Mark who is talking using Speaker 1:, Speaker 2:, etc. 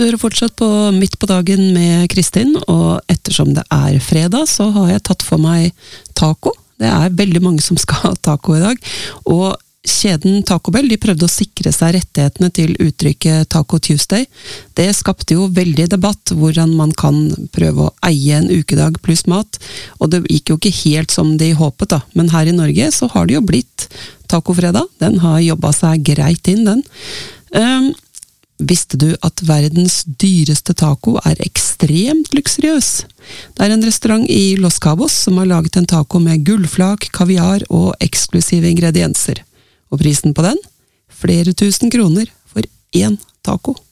Speaker 1: Du hører fortsatt på Midt på dagen med Kristin, og ettersom det er fredag, så har jeg tatt for meg taco. Det er veldig mange som skal ha taco i dag, og kjeden Taco Bell, de prøvde å sikre seg rettighetene til uttrykket Taco Tuesday. Det skapte jo veldig debatt hvordan man kan prøve å eie en ukedag pluss mat, og det gikk jo ikke helt som de håpet da. Men her i Norge så har det jo blitt tacofredag. Den har jobbet seg greit inn, den. Visste du at verdens dyreste taco er ekstremt luksuriøs? Det er en restaurant i Los Cabos som har laget en taco med gullflak, kaviar og eksklusive ingredienser. Og prisen på den? Flere tusen kroner for én taco.